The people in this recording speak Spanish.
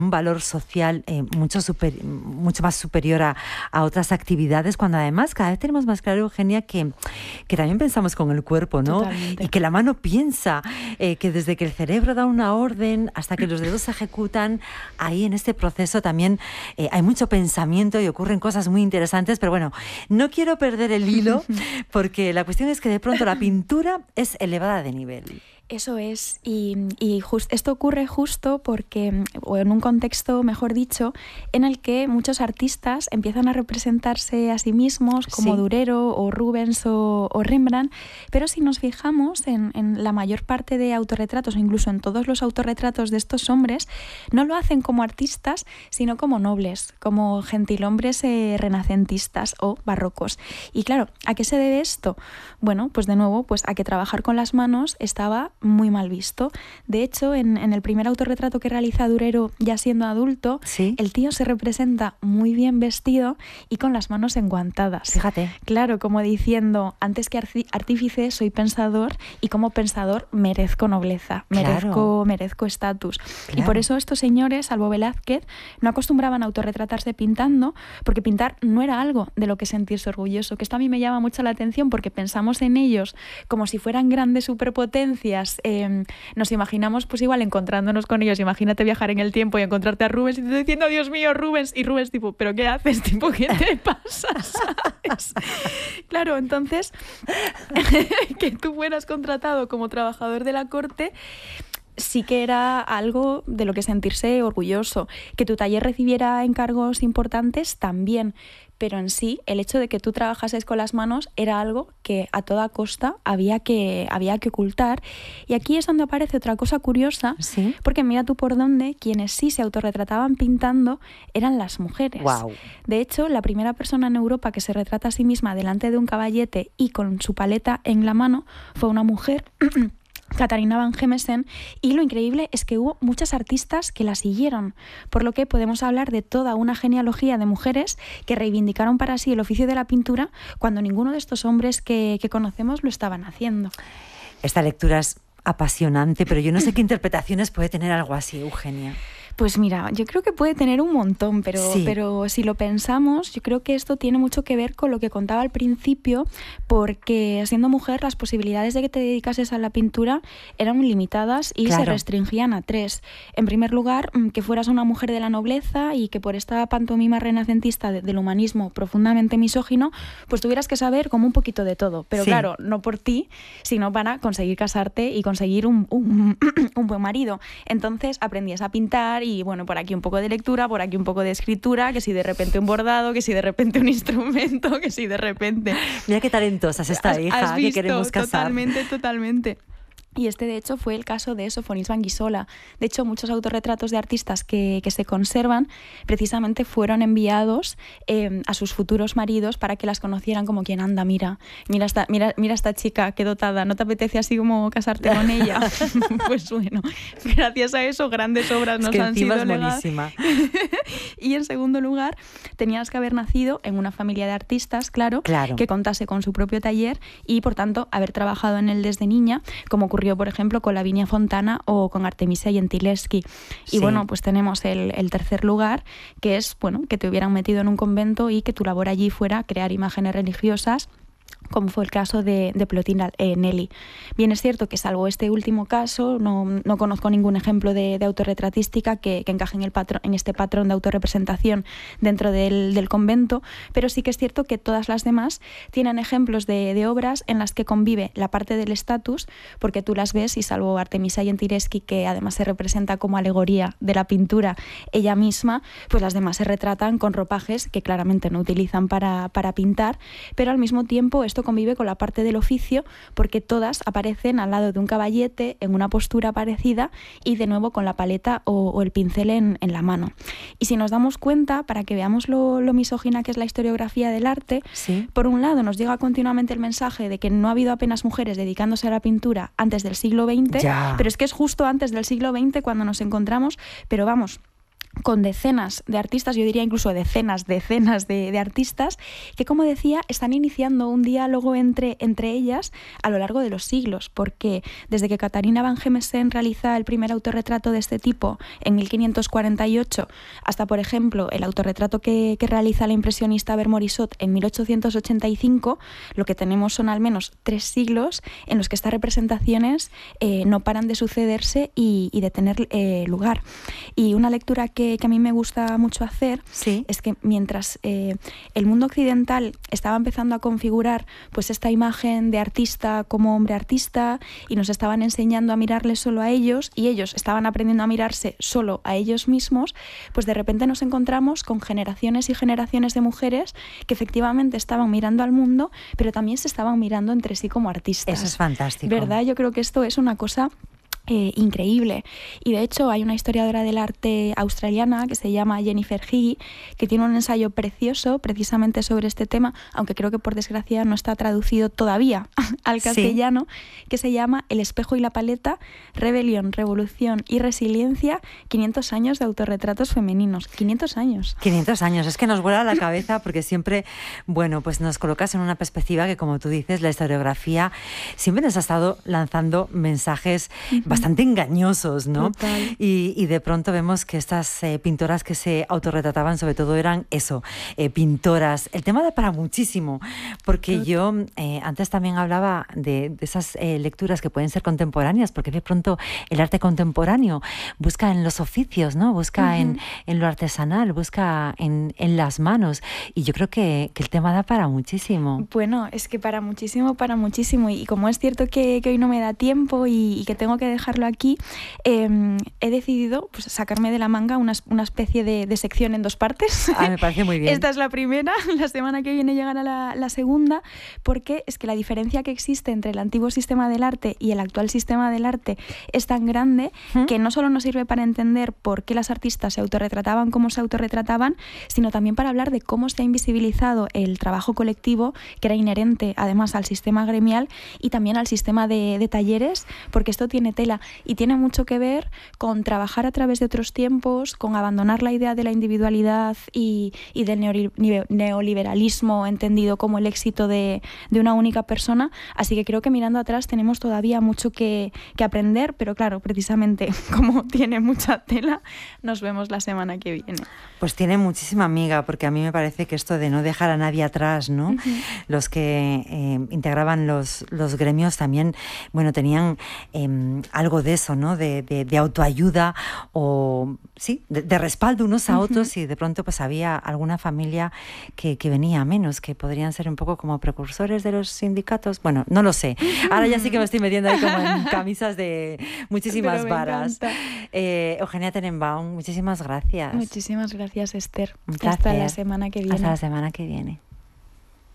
un valor social mucho más superior a otras actividades, cuando además cada vez tenemos más claro, Eugenia, que también pensamos con el cuerpo, ¿no? Totalmente. Y que la mano piensa, que desde que el cerebro da una orden hasta que los dedos se ejecutan, ahí en este proceso también hay mucho pensamiento y ocurren cosas muy interesantes, pero bueno, no quiero perder el hilo porque la cuestión es que de pronto la pintura es elevada de nivel. Eso es, y esto ocurre justo porque, o en un contexto, mejor dicho, en el que muchos artistas empiezan a representarse a sí mismos como Durero o Rubens o Rembrandt, pero si nos fijamos en la mayor parte de autorretratos, o incluso en todos los autorretratos de estos hombres, no lo hacen como artistas, sino como nobles, como gentilhombres renacentistas o barrocos. Y claro, ¿a qué se debe esto? Bueno, pues de nuevo, pues a que trabajar con las manos estaba muy mal visto. De hecho, en el primer autorretrato que realiza Durero ya siendo adulto, el tío se representa muy bien vestido y con las manos enguantadas. Fíjate. Claro, como diciendo, antes que artífice soy pensador y como pensador merezco nobleza, merezco estatus. Claro. Y por eso estos señores, salvo Velázquez, no acostumbraban a autorretratarse pintando, porque pintar no era algo de lo que sentirse orgulloso, que esto a mí me llama mucho la atención porque pensamos en ellos como si fueran grandes superpotencias. Nos imaginamos pues igual encontrándonos con ellos, imagínate viajar en el tiempo y encontrarte a Rubens y te diciendo Dios mío, Rubens, y Rubens tipo, ¿pero qué haces? Tipo, ¿qué te pasa? ¿Sabes? Claro, entonces que tú fueras contratado como trabajador de la corte sí que era algo de lo que sentirse orgulloso. Que tu taller recibiera encargos importantes también, pero en sí el hecho de que tú trabajases con las manos era algo que a toda costa había que ocultar. Y aquí es donde aparece otra cosa curiosa, porque mira tú por dónde, quienes sí se autorretrataban pintando eran las mujeres. Wow. De hecho, la primera persona en Europa que se retrata a sí misma delante de un caballete y con su paleta en la mano fue una mujer, Catarina van Gemesen, y lo increíble es que hubo muchas artistas que la siguieron, por lo que podemos hablar de toda una genealogía de mujeres que reivindicaron para sí el oficio de la pintura cuando ninguno de estos hombres que conocemos lo estaban haciendo. Esta lectura es apasionante, pero yo no sé qué interpretaciones puede tener algo así, Eugenia. Pues mira, yo creo que puede tener un montón, pero si lo pensamos, yo creo que esto tiene mucho que ver con lo que contaba al principio, porque siendo mujer las posibilidades de que te dedicases a la pintura eran muy limitadas y se restringían a 3. En primer lugar, que fueras una mujer de la nobleza y que por esta pantomima renacentista del humanismo profundamente misógino, pues tuvieras que saber como un poquito de todo. Pero claro, no por ti, sino para conseguir casarte y conseguir un buen marido. Entonces aprendías a pintar y bueno, por aquí un poco de lectura, por aquí un poco de escritura, que si de repente un bordado, que si de repente un instrumento, que si de repente... Mira qué talentosa es esta hija que queremos casar. Totalmente. Y este, de hecho, fue el caso de Sofonis Banguisola. De hecho, muchos autorretratos de artistas que se conservan precisamente fueron enviados a sus futuros maridos para que las conocieran como quien anda, mira esta chica, qué dotada, ¿no te apetece así como casarte con ella? Pues bueno, gracias a eso grandes obras nos han sido legadas. Y en segundo lugar, tenías que haber nacido en una familia de artistas, claro, que contase con su propio taller y, por tanto, haber trabajado en él desde niña, como ocurrió por ejemplo con Lavinia Fontana o con Artemisia Gentileschi. Y bueno, pues tenemos el tercer lugar, que es bueno, que te hubieran metido en un convento y que tu labor allí fuera crear imágenes religiosas, como fue el caso de Plotina Nelly. Bien, es cierto que salvo este último caso, no conozco ningún ejemplo de autorretratística que encaje en este patrón de autorrepresentación dentro del convento, pero sí que es cierto que todas las demás tienen ejemplos de obras en las que convive la parte del estatus, porque tú las ves y salvo Artemisia Gentileschi, que además se representa como alegoría de la pintura ella misma, pues las demás se retratan con ropajes que claramente no utilizan para pintar, pero al mismo tiempo esto convive con la parte del oficio porque todas aparecen al lado de un caballete en una postura parecida y de nuevo con la paleta o el pincel en la mano. Y si nos damos cuenta, para que veamos lo misógina que es la historiografía del arte, por un lado nos llega continuamente el mensaje de que no ha habido apenas mujeres dedicándose a la pintura antes del siglo XX, pero es que es justo antes del siglo XX cuando nos encontramos, pero vamos, con decenas de artistas, yo diría incluso decenas de artistas, que, como decía, están iniciando un diálogo entre ellas a lo largo de los siglos, porque desde que Katharina van Gemesen realiza el primer autorretrato de este tipo en 1548, hasta, por ejemplo, el autorretrato que realiza la impresionista Ver Morisot en 1885, lo que tenemos son al menos 3 siglos en los que estas representaciones no paran de sucederse y de tener lugar. Y una lectura que a mí me gusta mucho hacer, sí, es que mientras el mundo occidental estaba empezando a configurar pues esta imagen de artista como hombre artista, y nos estaban enseñando a mirarles solo a ellos, y ellos estaban aprendiendo a mirarse solo a ellos mismos, pues de repente nos encontramos con generaciones y generaciones de mujeres que efectivamente estaban mirando al mundo, pero también se estaban mirando entre sí como artistas. Eso es fantástico. ¿Verdad? Yo creo que esto es una cosa increíble. Y de hecho hay una historiadora del arte australiana que se llama Jennifer Higgy, que tiene un ensayo precioso precisamente sobre este tema, aunque creo que por desgracia no está traducido todavía al castellano, sí, que se llama El espejo y la paleta, rebelión, revolución y resiliencia, 500 años de autorretratos femeninos. 500 años. 500 años. Es que nos vuela la cabeza porque siempre, bueno, pues nos colocas en una perspectiva que, como tú dices, la historiografía siempre nos ha estado lanzando mensajes bastante engañosos, ¿no? Total. Y de pronto vemos que estas pintoras que se autorretrataban sobre todo eran eso, pintoras. El tema da para muchísimo, porque yo antes también hablaba de esas lecturas que pueden ser contemporáneas, porque de pronto el arte contemporáneo busca en los oficios, ¿no? Busca en lo artesanal, busca en las manos, y yo creo que el tema da para muchísimo. Bueno, es que para muchísimo, y como es cierto que hoy no me da tiempo y que tengo que dejarlo aquí, he decidido pues sacarme de la manga una especie de sección en 2 partes. Me parece muy bien. Esta es la primera, la semana que viene llegará la segunda, porque es que la diferencia que existe entre el antiguo sistema del arte y el actual sistema del arte es tan grande que no solo nos sirve para entender por qué las artistas se autorretrataban como se autorretrataban, sino también para hablar de cómo se ha invisibilizado el trabajo colectivo, que era inherente además al sistema gremial y también al sistema de talleres, porque esto tiene tela y tiene mucho que ver con trabajar a través de otros tiempos, con abandonar la idea de la individualidad y del neoliberalismo entendido como el éxito de una única persona. Así que creo que mirando atrás tenemos todavía mucho que aprender, pero claro, precisamente como tiene mucha tela, nos vemos la semana que viene. Pues tiene muchísima amiga, porque a mí me parece que esto de no dejar a nadie atrás, ¿no? Los que integraban los gremios también, bueno, tenían algo de eso, ¿no? De autoayuda o, sí, de respaldo unos a otros, y de pronto pues había alguna familia que venía a menos, que podrían ser un poco como precursores de los sindicatos. Bueno, no lo sé. Ahora ya sí que me estoy metiendo ahí como en camisas de muchísimas varas. Eugenia Tenenbaum, muchísimas gracias. Muchísimas gracias, Esther. Un placer. Hasta la semana que viene. Hasta la semana que viene.